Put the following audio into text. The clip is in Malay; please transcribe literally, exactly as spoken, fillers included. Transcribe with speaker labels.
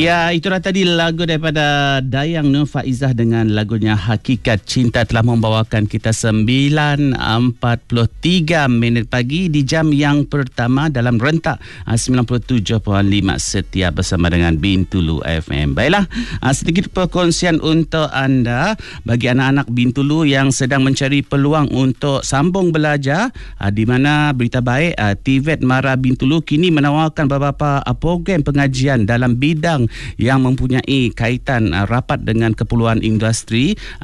Speaker 1: Ya, itulah tadi lagu daripada Dayang Nur Faizah dengan lagunya Hakikat Cinta telah membawakan kita sembilan empat puluh tiga minit pagi di jam yang pertama dalam rentak sembilan puluh tujuh perpuluhan lima Setia bersama dengan Bintulu F M. Baiklah, sedikit perkongsian untuk anda bagi anak-anak Bintulu yang sedang mencari peluang untuk sambung belajar, di mana berita baik T V E T Mara Bintulu kini menawarkan beberapa program pengajian dalam bidang yang mempunyai kaitan uh, rapat dengan keperluan industri